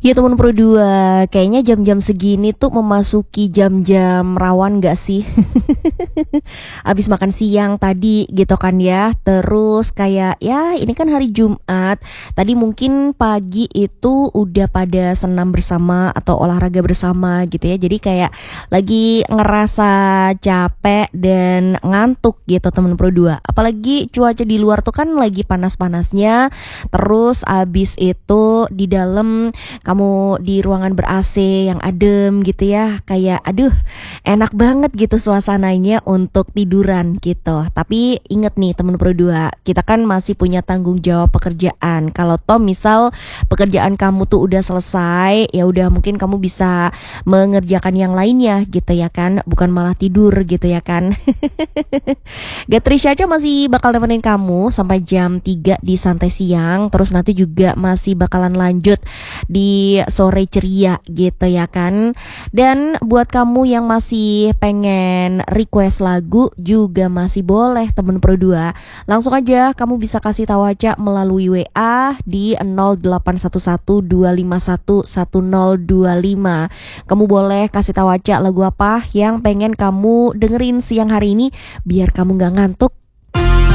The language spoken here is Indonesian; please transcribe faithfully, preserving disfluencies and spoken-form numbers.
Ya temen Pro dua, kayaknya jam-jam segini tuh memasuki jam-jam rawan gak sih? Abis makan siang tadi gitu kan ya. Terus kayak ya ini kan hari Jumat. Tadi mungkin pagi itu udah pada senam bersama atau olahraga bersama gitu ya. Jadi kayak lagi ngerasa capek dan ngantuk gitu temen Pro dua. Apalagi cuaca di luar tuh kan lagi panas-panasnya. Terus abis itu di dalam kamu di ruangan ber-A C yang adem gitu ya, kayak aduh enak banget gitu suasananya untuk tiduran gitu. Tapi inget nih temen Pro dua, kita kan masih punya tanggung jawab pekerjaan. Kalau toh misal pekerjaan kamu tuh udah selesai, ya udah mungkin kamu bisa mengerjakan yang lainnya gitu ya kan, bukan malah tidur gitu ya kan. Gatri Caca masih bakal nemenin kamu sampai jam tiga di Santai Siang. Terus nanti juga masih bakalan lanjut di sore ceria gitu ya kan. Dan buat kamu yang masih pengen request lagu juga masih boleh temen Pro dua. Langsung aja kamu bisa kasih tahu aja melalui W A di nol delapan satu satu dua lima satu satu nol dua lima. Kamu boleh kasih tahu aja lagu apa yang pengen kamu dengerin siang hari ini biar kamu gak ngantuk.